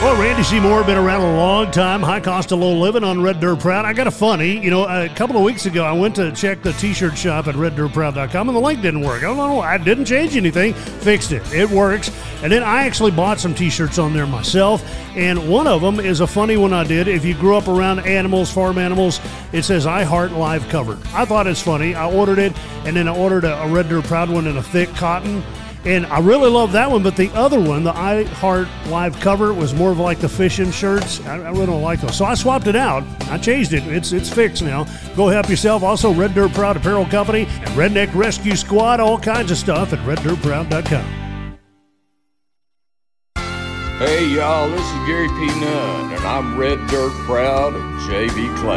Well, Randy Seymour, been around a long time. High cost of low living on Red Dirt Proud. I got a funny. A couple of weeks ago, I went to check the t-shirt shop at reddirtproud.com, and the link didn't work. I don't know. I didn't change anything. Fixed it. It works. And then I actually bought some t-shirts on there myself, and one of them is a funny one I did. If you grew up around animals, farm animals, it says, I Heart Live Covered. I thought it's funny. I ordered it, and then I ordered a Red Dirt Proud one in a thick cotton. And I really love that one, but the other one, the I Heart Live cover, was more of like the fishing shirts. I really don't like those. So I swapped it out. I changed it. It's fixed now. Go help yourself. Also, Red Dirt Proud Apparel Company and Redneck Rescue Squad, all kinds of stuff at reddirtproud.com. Hey, y'all, this is Gary P. Nunn, and I'm Red Dirt Proud of J.B. Clay.